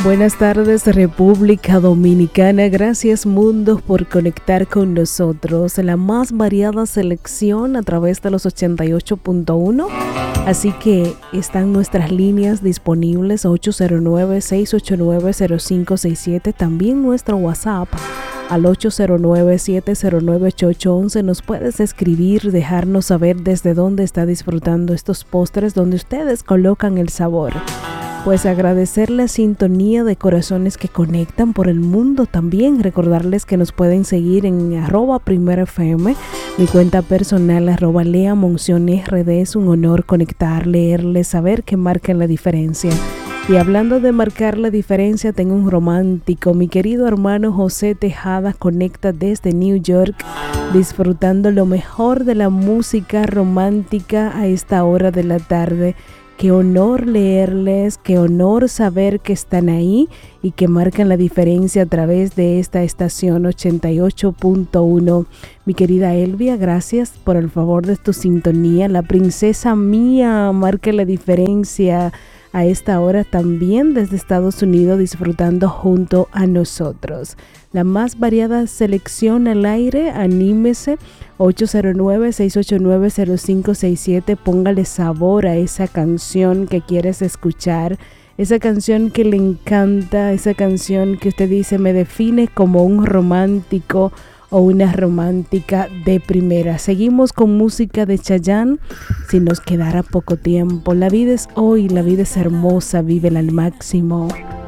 Buenas tardes, República Dominicana. Gracias, mundo, por conectar con nosotros. La más variada selección a través de los 88.1. Así que están nuestras líneas disponibles 809-689-0567. También nuestro WhatsApp al 809-709-8811. Nos puedes escribir, dejarnos saber desde dónde está disfrutando estos postres donde ustedes colocan el sabor. Pues agradecer la sintonía de corazones que conectan por el mundo. También recordarles que nos pueden seguir en @primerafm, mi cuenta personal @leamoncionrd. Es un honor conectar, leerles, saber que marcan la diferencia. Y hablando de marcar la diferencia, tengo un romántico. Mi querido hermano José Tejada conecta desde New York, disfrutando lo mejor de la música romántica a esta hora de la tarde. Qué honor leerles, qué honor saber que están ahí y que marcan la diferencia a través de esta estación 88.1. Mi querida Elvia, gracias por el favor de tu sintonía. La princesa mía marca la diferencia a esta hora también desde Estados Unidos, disfrutando junto a nosotros. La más variada selección al aire, anímese, 809-689-0567, póngale sabor a esa canción que quieres escuchar, esa canción que le encanta, esa canción que usted dice me define como un romántico o una romántica de primera. Seguimos con música de Chayanne, si nos quedara poco tiempo. La vida es hoy, la vida es hermosa, vívela al máximo.